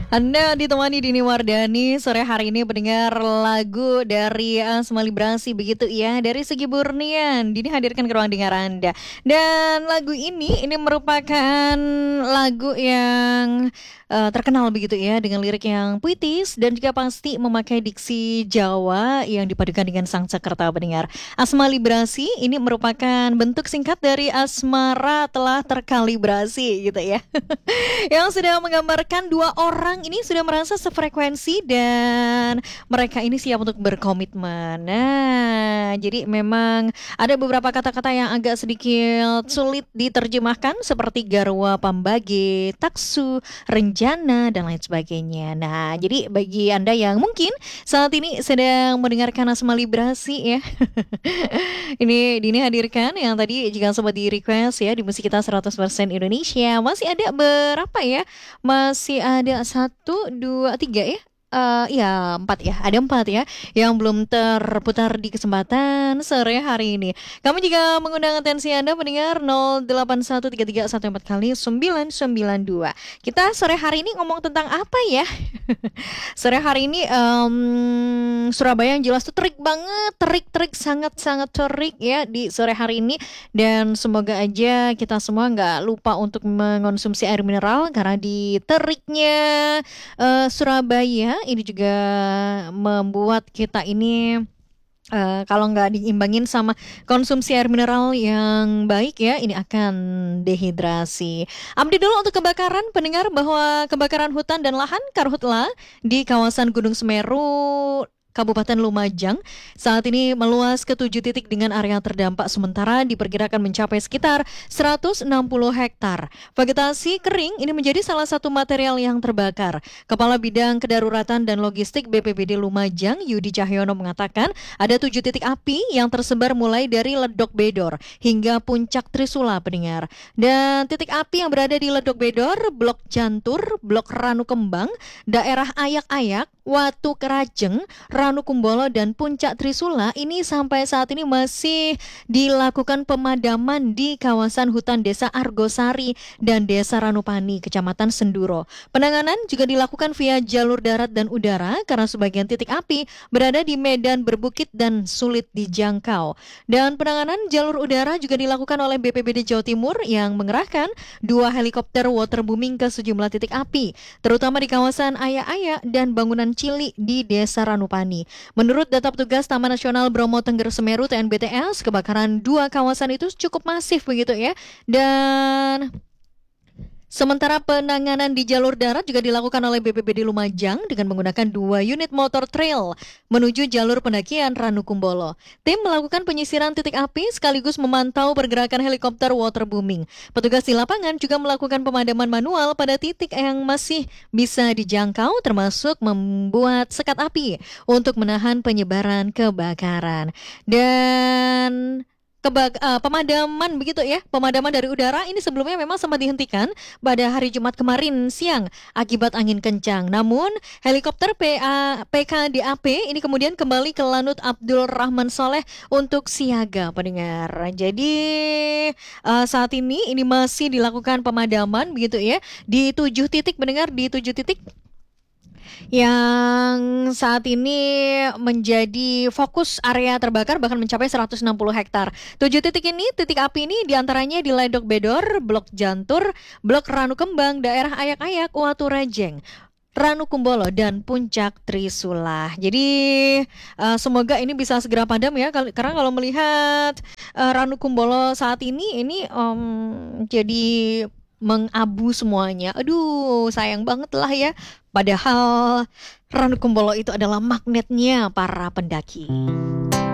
Anda ditemani Dini Wardani sore hari ini mendengar lagu dari Asma Librasi begitu ya. Dari Segi Burnian Dini hadirkan ke ruang dengar Anda. Dan lagu ini merupakan lagu yang terkenal begitu ya, dengan lirik yang puitis dan juga pasti memakai diksi Jawa yang dipadukan dengan Sanskerta pendengar. Asma Librasi ini merupakan bentuk singkat dari asmara telah terkalibrasi gitu ya. Yang sudah menggambarkan dua orang ini sudah merasa sefrekuensi dan mereka ini siap untuk berkomitmen. Nah, jadi memang ada beberapa kata-kata yang agak sedikit sulit diterjemahkan seperti garwa pambage, taksu, renjana dan lain sebagainya. Nah, jadi bagi Anda yang mungkin saat ini sedang mendengarkan Asma Librasi ya. Ini Dini hadirkan yang tadi jika sempat di request ya di musik kita 100% Indonesia. Masih ada berapa ya? Masih ada 1, 2, 3 ya? Ya 4 ya, ada 4 ya yang belum terputar di kesempatan sore hari ini. Kamu juga mengundang atensi Anda mendengar 081331 kali 992. Kita sore hari ini ngomong tentang apa ya? Sore hari ini Surabaya yang jelas tuh terik banget, terik sangat-sangat terik ya di sore hari ini. Dan semoga aja kita semua nggak lupa untuk mengonsumsi air mineral karena di teriknya Surabaya ini juga membuat kita ini kalau nggak diimbangin sama konsumsi air mineral yang baik ya, ini akan dehidrasi. Update dulu untuk kebakaran, pendengar bahwa kebakaran hutan dan lahan Karhutla di kawasan Gunung Semeru Kabupaten Lumajang saat ini meluas ke 7 titik dengan area terdampak sementara diperkirakan mencapai sekitar 160 hektar. Vegetasi kering ini menjadi salah satu material yang terbakar. Kepala Bidang Kedaruratan dan Logistik BPBD Lumajang, Yudi Cahyono mengatakan ada 7 titik api yang tersebar mulai dari Ledok Bedor hingga Puncak Trisula pendengar. Dan titik api yang berada di Ledok Bedor, Blok Jantur, Blok Ranu Kembang, daerah Ayak-Ayak, Watu Kerajeng, Ranu Kumbolo dan Puncak Trisula ini sampai saat ini masih dilakukan pemadaman di kawasan hutan Desa Argosari dan Desa Ranupani, Kecamatan Senduro. Penanganan juga dilakukan via jalur darat dan udara karena sebagian titik api berada di medan berbukit dan sulit dijangkau. Dan penanganan jalur udara juga dilakukan oleh BPBD Jawa Timur yang mengerahkan 2 helikopter waterbooming ke sejumlah titik api, terutama di kawasan Ayak-Ayak dan bangunan Cili di Desa Ranupani. Menurut data petugas Taman Nasional Bromo Tengger Semeru TNBTS, kebakaran 2 kawasan itu cukup masif begitu ya. Dan sementara penanganan di jalur darat juga dilakukan oleh BPBD Lumajang dengan menggunakan 2 unit motor trail menuju jalur pendakian Ranu Kumbolo. Tim melakukan penyisiran titik api sekaligus memantau pergerakan helikopter waterbooming. Petugas di lapangan juga melakukan pemadaman manual pada titik yang masih bisa dijangkau termasuk membuat sekat api untuk menahan penyebaran kebakaran. Dan pemadaman begitu ya, pemadaman dari udara ini sebelumnya memang sempat dihentikan pada hari Jumat kemarin siang akibat angin kencang. Namun helikopter PKDAP ini kemudian kembali ke Lanut Abdul Rahman Soleh untuk siaga pendengar. Jadi saat ini masih dilakukan pemadaman begitu ya di 7 titik pendengar, di 7 titik yang saat ini menjadi fokus area terbakar bahkan mencapai 160 hektar. 7 titik ini, titik api ini diantaranya di Ledok Bedor, Blok Jantur, Blok Ranu Kembang, daerah Ayak-Ayak, Watu Rejeng, Ranu Kumbolo dan Puncak Trisula. Jadi semoga ini bisa segera padam ya, karena kalau melihat Ranu Kumbolo saat ini jadi mengabu semuanya. Aduh, sayang banget lah ya. Padahal Ranu Kumbolo itu adalah magnetnya para pendaki.